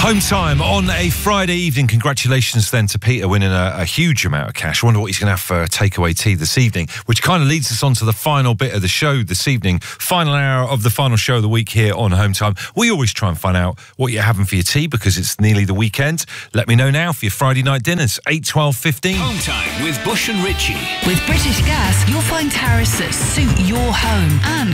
Home time on a Friday evening. Congratulations then to Peter winning a huge amount of cash. I wonder what he's going to have for takeaway tea this evening, which kind of leads us on to the final bit of the show this evening. Final hour of the final show of the week here on Home Time. We always try and find out what you're having for your tea because it's nearly the weekend. Let me know now for your Friday night dinners, 8, 12, 15. Home Time with Bush and Ritchie. With British Gas, you'll find tariffs that suit your home and